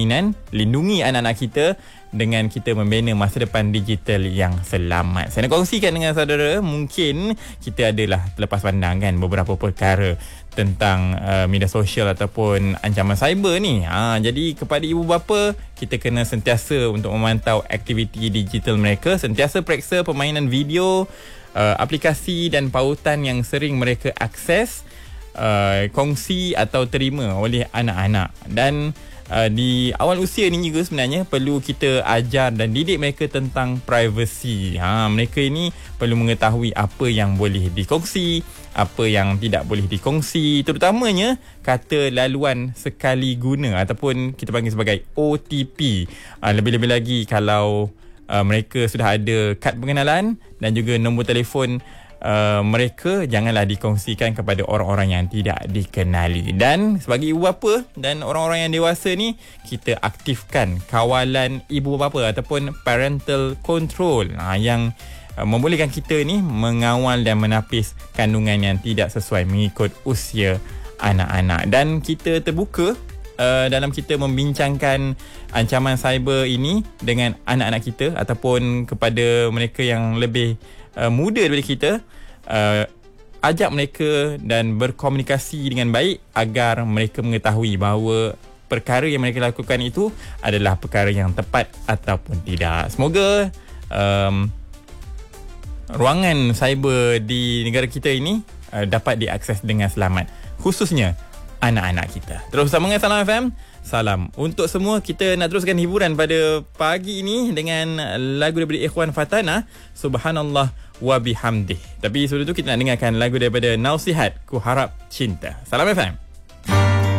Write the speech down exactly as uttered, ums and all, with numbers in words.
permainan, lindungi anak-anak kita dengan kita membina masa depan digital yang selamat. Saya nak kongsikan dengan saudara, mungkin kita adalah terlepas pandang kan beberapa perkara tentang uh, media sosial ataupun ancaman cyber ni. Ha, jadi kepada ibu bapa, kita kena sentiasa untuk memantau aktiviti digital mereka, sentiasa periksa permainan video, uh, aplikasi dan pautan yang sering mereka akses, uh, kongsi atau terima oleh anak-anak. Dan Uh, di awal usia ni juga sebenarnya perlu kita ajar dan didik mereka tentang privacy. Ha, mereka ini perlu mengetahui apa yang boleh dikongsi, apa yang tidak boleh dikongsi, terutamanya kata laluan sekali guna ataupun kita panggil sebagai O T P. Uh, lebih-lebih lagi kalau uh, mereka sudah ada kad pengenalan dan juga nombor telefon Uh, mereka janganlah dikongsikan kepada orang-orang yang tidak dikenali. Dan sebagai ibu bapa dan orang-orang yang dewasa ni, kita aktifkan kawalan ibu bapa ataupun parental control ha, yang uh, membolehkan kita ni mengawal dan menapis kandungan yang tidak sesuai mengikut usia anak-anak. Dan kita terbuka Uh, dalam kita membincangkan ancaman cyber ini dengan anak-anak kita ataupun kepada mereka yang lebih uh, muda daripada kita, uh, ajak mereka dan berkomunikasi dengan baik agar mereka mengetahui bahawa perkara yang mereka lakukan itu adalah perkara yang tepat ataupun tidak. Semoga um, ruangan cyber di negara kita ini uh, dapat diakses dengan selamat, khususnya anak-anak kita. Terus bersama dengan Salam F M. Salam untuk semua. Kita nak teruskan hiburan pada pagi ini dengan lagu daripada Ikhwan Fatana, Subhanallah wa bihamdih. Tapi sebelum itu kita nak dengarkan lagu daripada Nausihat, Ku Harap Cinta. Salam F M.